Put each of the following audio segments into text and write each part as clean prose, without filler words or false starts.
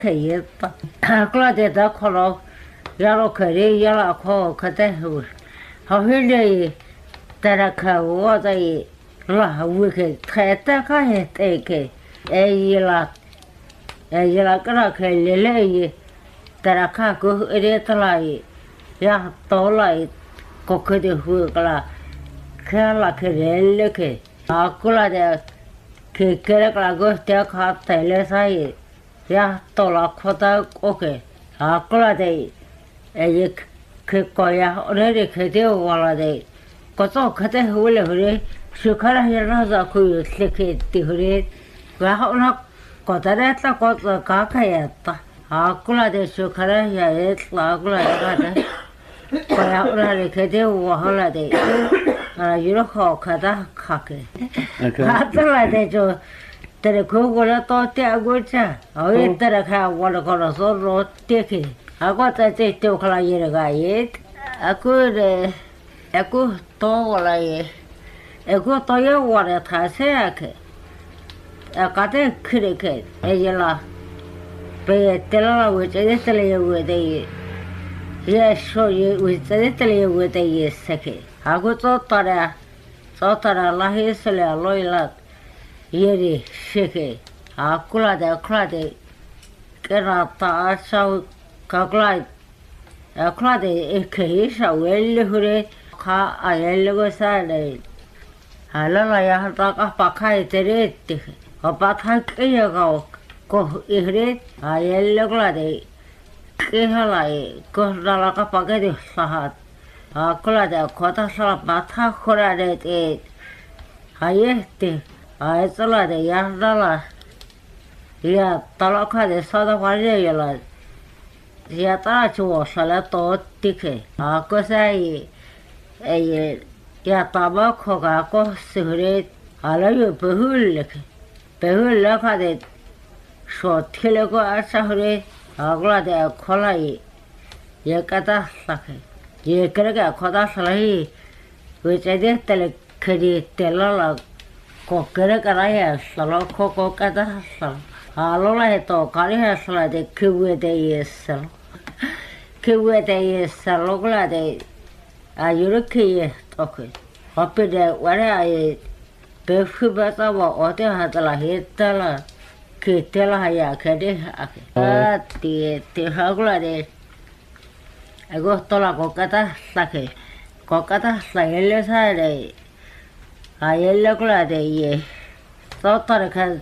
Kayeta. Glade da colo, yellow curry, yellow call, Catahu. How he Taraka was a la wicked, Tata take a yellow lily, Taraka go etalai, ya tolai, cockedy hookla, Kala Kerelke, Akula de Kikera go take hot tailor. Ya tola kota oke akula de e ke koya ore ke de wala de koto khate hule hule sukhara hirna za ku leke ti hule wa ona kota re ta kota ka khaya ta akula de sukhara ya e akula ga de koya ore ke de wala de yuro kho khada khake atla de jo Tere kukula tote agucha, awi tere kaya wala kono soro teke. Ako ta te te ukala yere ga yet. Aku to wala ye. Aku to ye wala ta se ake. Akate kire ke. Ejela. Pe tela la wicha de tele ye wede ye. Ye so ye wicha de tele ye wede ye seke. Aku to tara lahi sele aloi la. Yeri sheke akula de kera ta sau kakla de ekisa welle hure ka ayelle go sale halala ya ta ka pakha terete ka patha ke ga ko ihre ayelle kla de ke hala ko dala ka pakha de sahat akula de kota sala patha khora de te ayeste Aizala de yardala ya talaka de sada valle la ya ta chuo sala to tike a cosa ya taba khoga ko sure ala yo behul ka de so thile ko asa hore agla de kholai ye kata sakhe ye krega khoda salai weche de tele khedi telala Kokere karaya salo koko kata salo. Alola heto kari hasala de kiwe de yesalo. Kiwe de yesalo kula de ayuru kiye toke. Hopi de wale aye befu bata wa ote hatala hitala kitela haya kede ake. Te hagula de agostola kokata sake. Kokata sakele sa de Ayelle kula de ye. Sotara ka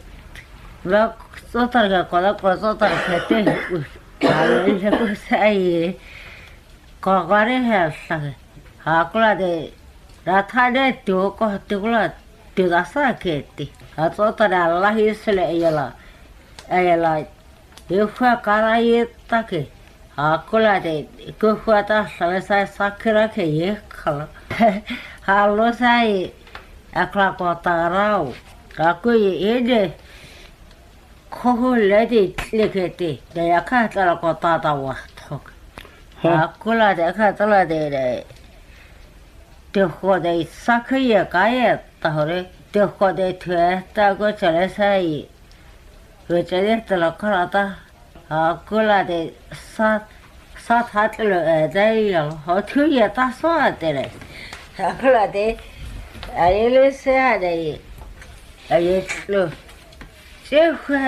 kola ko sotara ka te. Ayelle ku sai kokare ha sa. Hakula de ratha de tu ko tikula tu dasa ke ti. Ha sotara Allah isle ayela. Ayela yufa kara ye take. Hakula de ku fata sa sakira ke ye khala. Halo sai Akla kota rau, aku ide kohu ledi leketi, daya kata la kota tawa tok. Aku la daya kata la de de sakya kaya tahore, de tue ta go chale sai, wechade tala karata. Aku la de sat hatlo dai yal, hotu ya ta so atere. Aku la de Ayele sea de ayelo. Se fue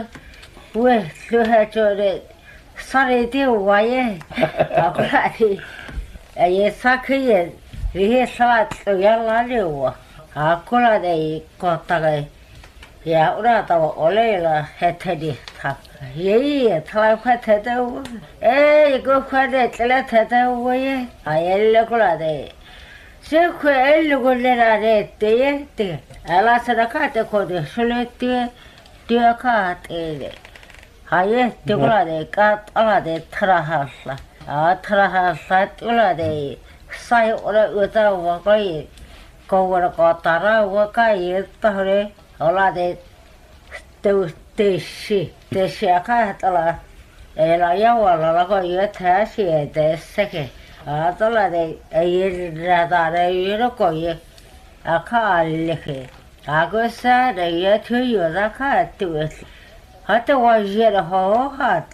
hecho de sale de guaye. Ahora de aye saque dije salat ya la lewa. Ahora de corta ya ahora estaba ole la gente de ta. Ye trae gente de go fue de la teta guaye. Ayele cola de Se fue el lugar de te, a la saracate con el solete, tío cate. Ahí te la de cat a la de trajasla. A trajasla, la de sai ora uta wakai, como la cotara wakai, tahre, o la de te shi acá la. La yawa la coya te si de seque. Tola de ayer radare yero koye aka leke agosa de yetu yoda ka tu Hata wajera ho hat.